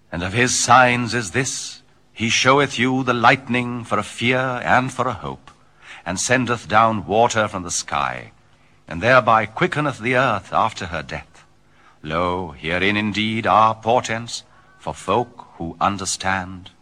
And of his signs is this, he showeth you the lightning for a fear and for a hope, and sendeth down water from the sky, and thereby quickeneth the earth after her death. Lo, herein indeed are portents for folk who understand.